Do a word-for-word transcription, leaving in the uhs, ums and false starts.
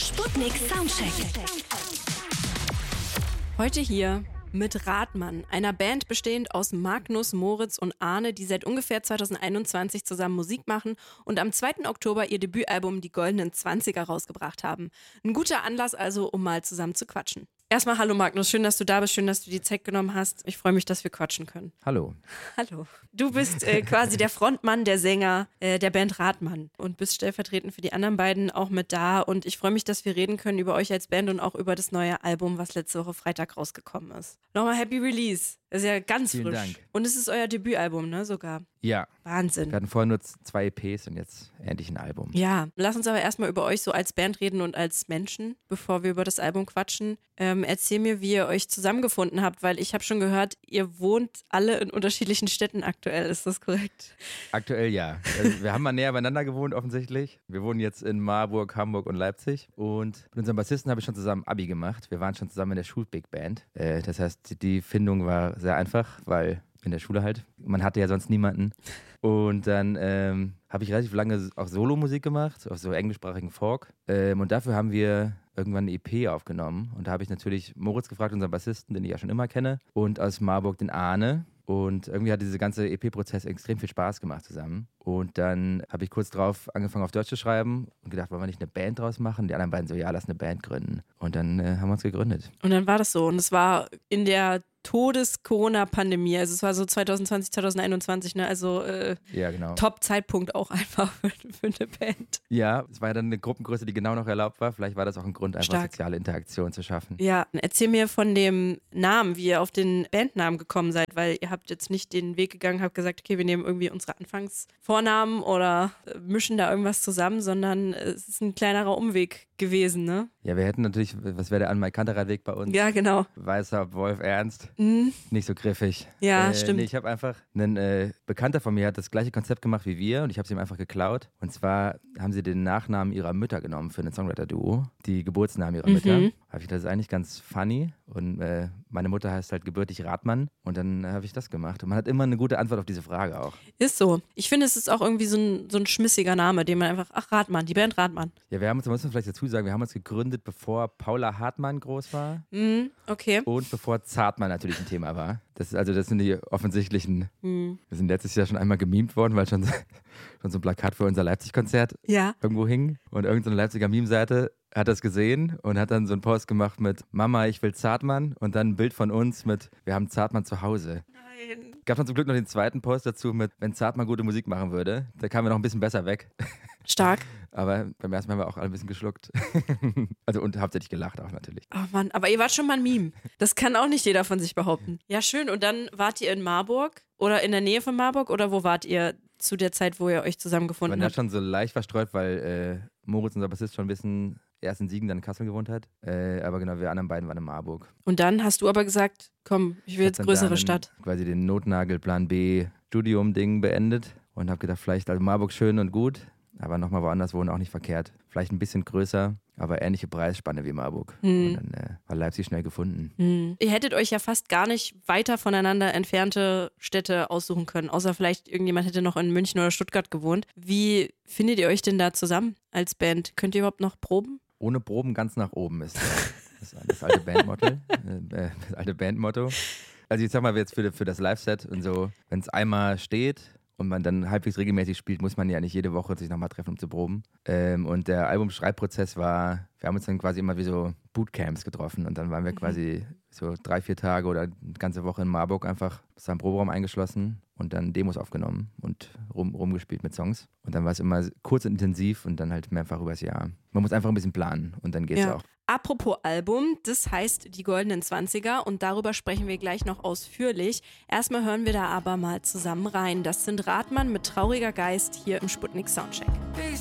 Sputnik Soundcheck. Heute hier mit Rathmann, einer Band bestehend aus Magnus, Moritz und Arne, die seit ungefähr zwanzig einundzwanzig zusammen Musik machen und am zweiten Oktober ihr Debütalbum Die Goldenen Zwanziger rausgebracht haben. Ein guter Anlass also, um mal zusammen zu quatschen. Erstmal hallo Magnus, schön, dass du da bist, schön, dass du die Zeit genommen hast. Ich freue mich, dass wir quatschen können. Hallo. Hallo. Du bist äh, quasi der Frontmann, der Sänger äh, der Band Rathmann und bist stellvertretend für die anderen beiden auch mit da. Und ich freue mich, dass wir reden können über euch als Band und auch über das neue Album, was letzte Woche Freitag rausgekommen ist. Nochmal Happy Release. Das ist ja ganz Vielen frisch. Dank. Und es ist euer Debütalbum, ne, sogar. Ja. Wahnsinn. Wir hatten vorher nur zwei E Ps und jetzt endlich ein Album. Ja, lass uns aber erstmal über euch so als Band reden und als Menschen, bevor wir über das Album quatschen. Ähm, erzähl mir, wie ihr euch zusammengefunden habt, weil ich habe schon gehört, ihr wohnt alle in unterschiedlichen Städten aktuell. Ist das korrekt? Aktuell ja. Also wir haben mal näher beieinander gewohnt offensichtlich. Wir wohnen jetzt in Marburg, Hamburg und Leipzig. Und mit unserem Bassisten habe ich schon zusammen Abi gemacht. Wir waren schon zusammen in der Schul-Big Band. Äh, das heißt, die Findung war sehr einfach, weil in der Schule halt. Man hatte ja sonst niemanden. Und dann ähm, habe ich relativ lange auch Solo-Musik gemacht, auf so englischsprachigen Folk. Ähm, und dafür haben wir irgendwann eine E P aufgenommen. Und da habe ich natürlich Moritz gefragt, unseren Bassisten, den ich ja schon immer kenne. Und aus Marburg den Arne. Und irgendwie hat dieser ganze E P-Prozess extrem viel Spaß gemacht zusammen. Und dann habe ich kurz drauf angefangen, auf Deutsch zu schreiben und gedacht, wollen wir nicht eine Band draus machen? Die anderen beiden so, ja, lass eine Band gründen. Und dann äh, haben wir uns gegründet. Und dann war das so. Und es war in der Todes-Corona-Pandemie. Also es war so zwanzig zwanzig, zwanzig einundzwanzig, ne? Also äh, ja, genau. Top-Zeitpunkt auch einfach für, für eine Band. Ja, es war ja dann eine Gruppengröße, die genau noch erlaubt war. Vielleicht war das auch ein Grund, einfach Stark. Soziale Interaktion zu schaffen. Ja, erzähl mir von dem Namen, wie ihr auf den Bandnamen gekommen seid, weil ihr habt jetzt nicht den Weg gegangen, habt gesagt, okay, wir nehmen irgendwie unsere Anfangsvornamen oder mischen da irgendwas zusammen, sondern es ist ein kleinerer Umweg gewesen, ne? Ja, wir hätten natürlich, was wäre der Anmai-Kantereit-Weg bei uns? Ja, genau. Weißer Wolf Ernst. Mhm. Nicht so griffig. Ja, äh, stimmt. Nee, ich habe einfach, ein äh, Bekannter von mir hat das gleiche Konzept gemacht wie wir und ich habe es ihm einfach geklaut. Und zwar haben sie den Nachnamen ihrer Mütter genommen für ein Songwriter-Duo, die Geburtsnamen ihrer Mhm. Mütter. Habe ich das ist eigentlich ganz funny und äh, meine Mutter heißt halt gebürtig Rathmann und dann äh, habe ich das gemacht. Und man hat immer eine gute Antwort auf diese Frage auch. Ist so. Ich finde, es ist auch irgendwie so ein, so ein schmissiger Name, den man einfach, ach, Rathmann, die Band Rathmann. Ja, wir haben uns, muss man vielleicht dazu sagen, wir haben uns gegründet, bevor Paula Hartmann groß war. Mhm, okay. Und bevor Zartmann natürlich ein Thema war. Das ist also, das sind die offensichtlichen. Mhm. Wir sind letztes Jahr schon einmal gemimt worden, weil schon, schon so ein Plakat für unser Leipzig-Konzert Ja. irgendwo hing. Und irgendeine Leipziger Meme-Seite hat das gesehen und hat dann so einen Post gemacht mit Mama, ich will Zartmann und dann ein Bild von uns mit wir haben Zartmann zu Hause. Nein. Gab dann zum Glück noch den zweiten Post dazu mit wenn Zartmann gute Musik machen würde. Da kamen wir noch ein bisschen besser weg. Stark. Aber beim ersten Mal haben wir auch alle ein bisschen geschluckt. Also und hauptsächlich gelacht auch natürlich. Oh Mann, aber ihr wart schon mal ein Meme. Das kann auch nicht jeder von sich behaupten. Ja, schön. Und dann wart ihr in Marburg oder in der Nähe von Marburg oder wo wart ihr zu der Zeit, wo ihr euch zusammengefunden Man habt? hat schon so leicht verstreut, weil äh, Moritz, unser Bassist, schon ein bisschen erst in Siegen, dann in Kassel gewohnt hat. Äh, aber genau, wir anderen beiden waren in Marburg. Und dann hast du aber gesagt, komm, ich will Ich jetzt hab dann größere da Stadt. einen, quasi den Notnagel Plan B Studium-Ding beendet und habe gedacht, vielleicht, also Marburg schön und gut, aber nochmal woanders wohnen auch nicht verkehrt. Vielleicht ein bisschen größer, aber ähnliche Preisspanne wie Marburg. Hm. Und dann äh, war Leipzig schnell gefunden. Hm. Ihr hättet euch ja fast gar nicht weiter voneinander entfernte Städte aussuchen können, außer vielleicht irgendjemand hätte noch in München oder Stuttgart gewohnt. Wie findet ihr euch denn da zusammen als Band? Könnt ihr überhaupt noch proben? Ohne Proben ganz nach oben ist das, das alte Bandmotto. äh, das alte Bandmotto. Also ich sag mal jetzt für, für das Live-Set und so, wenn es einmal steht und man dann halbwegs regelmäßig spielt, muss man ja nicht jede Woche sich nochmal treffen, um zu proben. Ähm, und der Albumschreibprozess war, wir haben uns dann quasi immer wie so Bootcamps getroffen und dann waren wir mhm. quasi so drei, vier Tage oder eine ganze Woche in Marburg einfach bis am Proberaum eingeschlossen und dann Demos aufgenommen und rum, rumgespielt mit Songs. Und dann war es immer kurz und intensiv und dann halt mehrfach übers Jahr. Man muss einfach ein bisschen planen und dann geht's ja. auch. Apropos Album, das heißt Die Goldenen Zwanziger und darüber sprechen wir gleich noch ausführlich. Erstmal hören wir da aber mal zusammen rein. Das sind Rathmann mit Trauriger Geist hier im Sputnik Soundcheck.